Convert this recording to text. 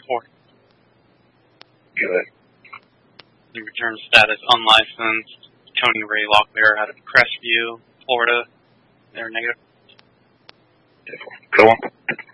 10-4. Good. The return status unlicensed. Tony Ray Locklear out of Crestview, Florida. They're negative. 10-4. Go on.